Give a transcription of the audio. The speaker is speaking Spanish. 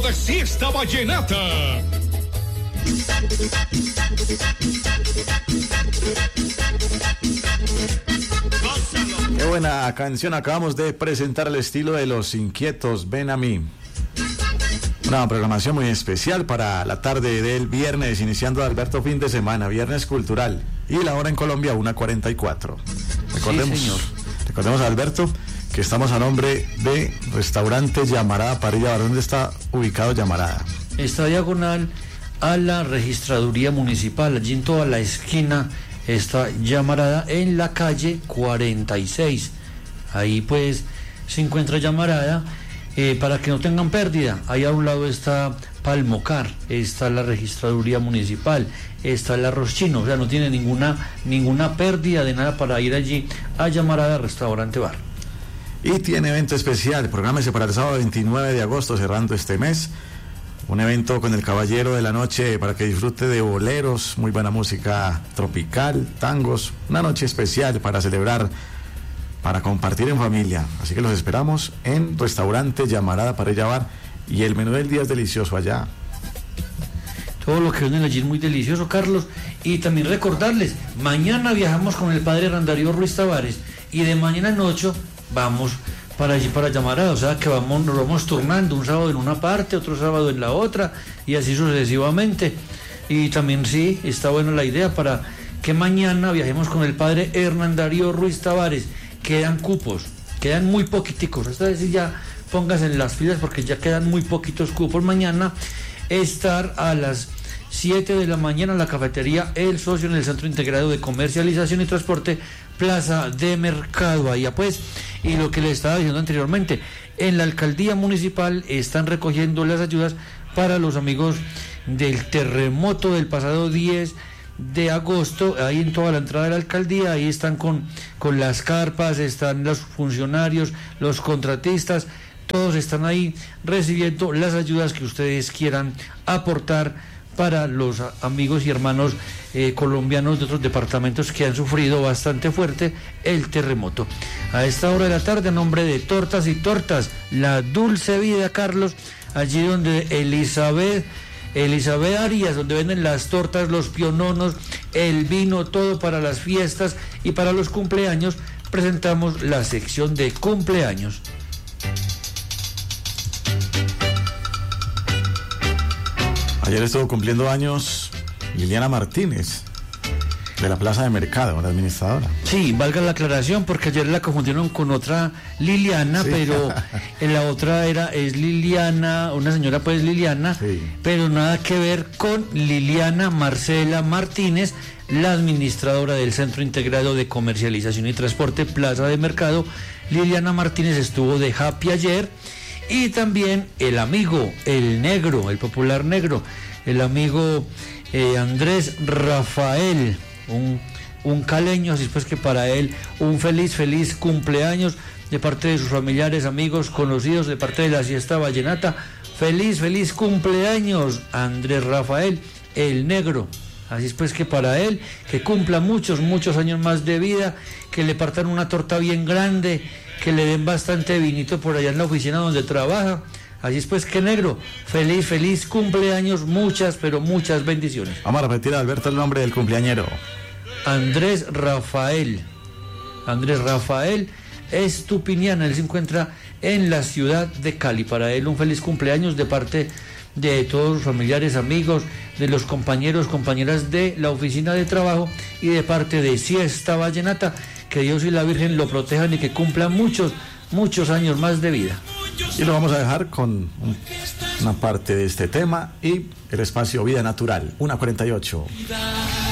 de Siesta Vallenata. Qué buena canción acabamos de presentar, al estilo de Los Inquietos, Ven a mí. Una programación muy especial para la tarde del viernes, iniciando Alberto fin de semana, viernes cultural. Y la hora en Colombia, 1:44. Recordemos, Alberto, que estamos a nombre de Restaurante Llamarada Parrilla Bar. ¿Dónde está ubicado Llamarada? Está diagonal a la Registraduría Municipal, allí en toda la esquina está Llamarada, en la calle 46. Ahí pues se encuentra Llamarada. Para que no tengan pérdida, ahí a un lado está Palmocar, está la Registraduría Municipal, está el Arroz Chino, o sea, no tiene ninguna pérdida de nada para ir allí a Llamarada Restaurante Bar. Y tiene evento especial, prográmese para el sábado 29 de agosto, cerrando este mes, un evento con el Caballero de la Noche para que disfrute de boleros, muy buena música tropical, tangos, una noche especial para celebrar, para compartir en familia. Así que los esperamos en Restaurante Llamarada Parrilla Bar, y el menú del día es delicioso allá. Todo lo que venden allí es muy delicioso, Carlos. Y también recordarles, mañana viajamos con el padre Randario Ruiz Tavares, y de mañana en 8 vamos para allí, para Llamarada. O sea que nos vamos turnando, un sábado en una parte, otro sábado en la otra, y así sucesivamente. Y también sí, está buena la idea para que mañana viajemos con el padre Hernán Darío Ruiz Tavares. Quedan cupos, quedan muy poquiticos. Esta vez ya póngase en las filas porque ya quedan muy poquitos cupos. Mañana estar a las 7 de la mañana en la cafetería El Socio, en el Centro Integrado de Comercialización y Transporte, Plaza de Mercado. Allá pues, y lo que les estaba diciendo anteriormente, en la alcaldía municipal están recogiendo las ayudas para los amigos del terremoto del pasado 10 de agosto, ahí en toda la entrada de la alcaldía. Ahí están con las carpas, están los funcionarios, los contratistas, todos están ahí recibiendo las ayudas que ustedes quieran aportar para los amigos y hermanos colombianos de otros departamentos que han sufrido bastante fuerte el terremoto. A esta hora de la tarde, a nombre de Tortas y Tortas, La Dulce Vida, Carlos, allí donde Elizabeth Arias, donde venden las tortas, los piononos, el vino, todo para las fiestas y para los cumpleaños, presentamos la sección de cumpleaños. Ayer estuvo cumpliendo años Liliana Martínez, de la Plaza de Mercado, la administradora. Sí, valga la aclaración, porque ayer la confundieron con otra Liliana, sí. Pero en la otra es Liliana, una señora pues Liliana, sí. Pero nada que ver con Liliana Marcela Martínez, la administradora del Centro Integrado de Comercialización y Transporte, Plaza de Mercado. Liliana Martínez estuvo de happy ayer, y también el amigo, el negro, el popular negro, el amigo Andrés Rafael, un caleño. Así pues que para él un feliz cumpleaños de parte de sus familiares, amigos, conocidos, de parte de la Siesta Vallenata. Feliz cumpleaños, Andrés Rafael, el negro. Así es pues que para él, que cumpla muchos años más de vida, que le partan una torta bien grande, que le den bastante vinito por allá en la oficina donde trabaja. Así es pues que, negro, feliz cumpleaños, muchas bendiciones. Vamos a repetir, Alberto, el nombre del cumpleañero. Andrés Rafael Estupiniana. Él se encuentra en la ciudad de Cali. Para él un feliz cumpleaños de parte de todos los familiares, amigos, de los compañeras de la oficina de trabajo, y de parte de Siesta Vallenata. Que Dios y la Virgen lo protejan y que cumpla muchos años más de vida. Y lo vamos a dejar con una parte de este tema y el espacio Vida Natural, 1:48.